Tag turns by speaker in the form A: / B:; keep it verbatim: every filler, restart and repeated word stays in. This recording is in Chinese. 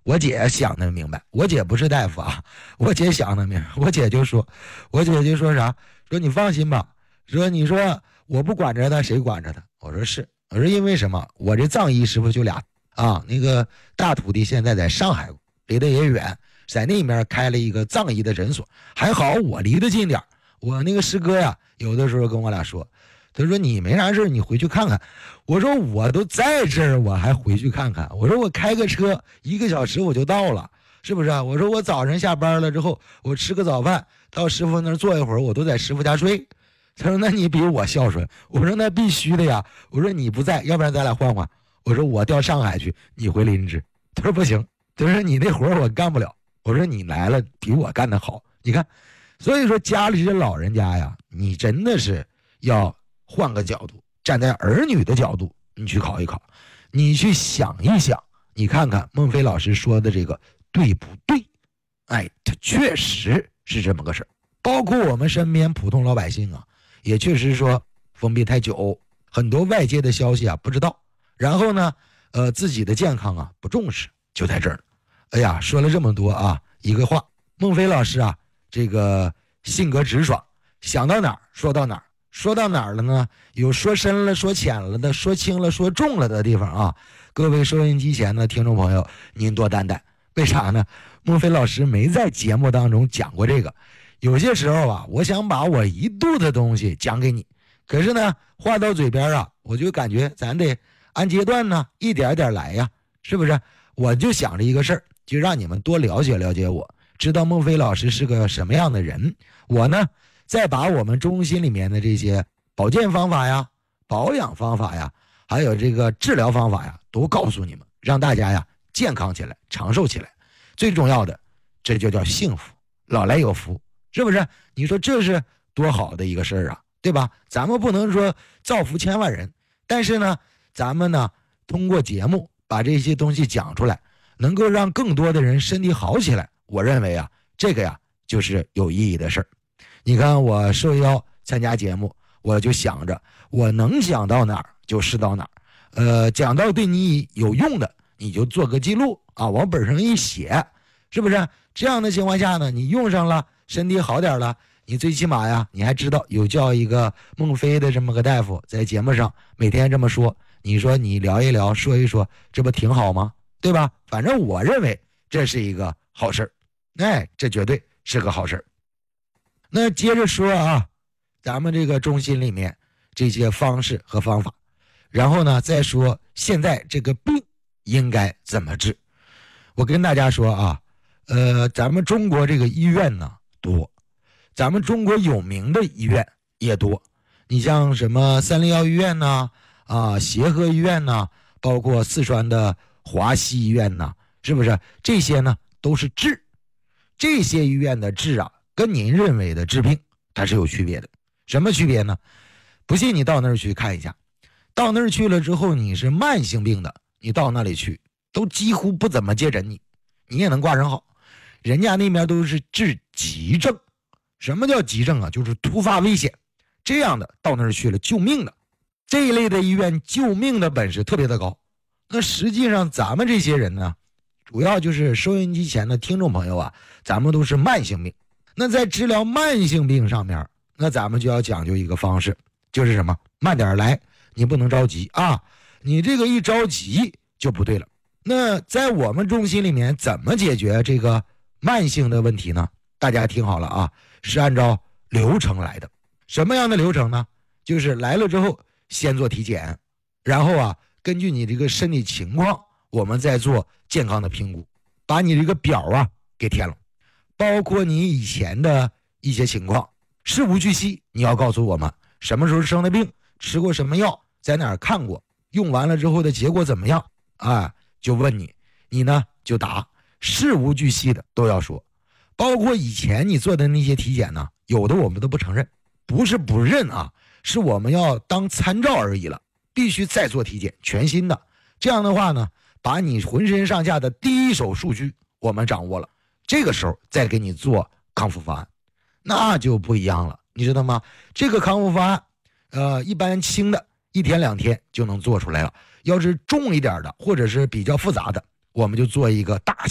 A: 我姐想的明白，我姐不是大夫啊，我姐想的明白，我姐就说，我姐就说啥？说你放心吧，说你说我不管着他，谁管着他？我说是，我说因为什么？我这藏医师傅就俩啊，那个大徒弟现在在上海，离得也远，在那边开了一个藏医的诊所，还好我离得近点，我那个师哥呀，有的时候跟我俩说。他说你没啥事你回去看看。我说我都在这儿，我还回去看看。我说我开个车一个小时我就到了，是不是啊？我说我早上下班了之后，我吃个早饭，到师傅那儿坐一会儿，我都在师傅家睡。他说那你比我孝顺。我说那必须的呀。我说你不在，要不然咱俩换换。我说我调上海去，你回林芝。他说不行，他说你那活我干不了。我说你来了比我干得好。你看，所以说家里这老人家呀，你真的是要换个角度，站在儿女的角度，你去考一考，你去想一想，你看看孟非老师说的这个对不对？哎，他确实是这么个事儿。包括我们身边普通老百姓啊，也确实说封闭太久，很多外界的消息啊不知道，然后呢，呃，自己的健康啊不重视，就在这儿。哎呀，说了这么多啊，一个话，孟非老师啊，这个性格直爽，想到哪儿说到哪儿。说到哪儿了呢？有说深了说浅了的，说轻了说重了的地方啊。各位收音机前的听众朋友，您多担待。为啥呢？孟非老师没在节目当中讲过这个。有些时候啊，我想把我一肚的东西讲给你，可是呢，话到嘴边啊，我就感觉咱得按阶段呢，一点点来呀，是不是？我就想着一个事儿，就让你们多了解了解我，知道孟非老师是个什么样的人。我呢，再把我们中心里面的这些保健方法呀、保养方法呀，还有这个治疗方法呀，都告诉你们，让大家呀健康起来、长寿起来。最重要的，这就叫幸福，老来有福，是不是？你说这是多好的一个事儿啊，对吧？咱们不能说造福千万人，但是呢，咱们呢通过节目把这些东西讲出来，能够让更多的人身体好起来。我认为啊，这个呀就是有意义的事儿。你看我受邀参加节目，我就想着我能讲到哪儿就是到哪儿，呃，讲到对你有用的，你就做个记录啊，往本上一写，是不是？这样的情况下呢，你用上了，身体好点了，你最起码呀，你还知道有叫一个孟非的这么个大夫在节目上每天这么说，你说你聊一聊，说一说，这不挺好吗？对吧？反正我认为这是一个好事儿，哎，这绝对是个好事儿。那接着说啊，咱们这个中心里面这些方式和方法，然后呢再说现在这个病应该怎么治。我跟大家说啊，呃，咱们中国这个医院呢多，咱们中国有名的医院也多。你像什么三零幺医院呢，啊，协和医院呢，包括四川的华西医院呢，是不是？这些呢都是治，这些医院的治啊，跟您认为的治病它是有区别的。什么区别呢？不信你到那儿去看一下，到那儿去了之后，你是慢性病的，你到那里去都几乎不怎么接诊你，你也能挂上号。人家那边都是治急症。什么叫急症啊？就是突发危险，这样的到那儿去了救命的，这一类的医院救命的本事特别的高。那实际上咱们这些人呢，主要就是收音机前的听众朋友啊，咱们都是慢性病。那在治疗慢性病上面，那咱们就要讲究一个方式，就是什么？慢点来，你不能着急啊，你这个一着急就不对了。那在我们中心里面怎么解决这个慢性的问题呢？大家听好了啊，是按照流程来的。什么样的流程呢？就是来了之后先做体检，然后啊根据你这个身体情况，我们再做健康的评估，把你这个表啊给填了，包括你以前的一些情况，事无巨细，你要告诉我们什么时候生的病，吃过什么药，在哪儿看过，用完了之后的结果怎么样啊？就问你，你呢就答，事无巨细的都要说。包括以前你做的那些体检呢，有的我们都不承认，不是不认啊，是我们要当参照而已了，必须再做体检，全新的。这样的话呢，把你浑身上下的第一手数据我们掌握了，这个时候再给你做康复方案，那就不一样了，你知道吗？这个康复方案，呃，一般轻的一天两天就能做出来了，要是重一点的或者是比较复杂的，我们就做一个大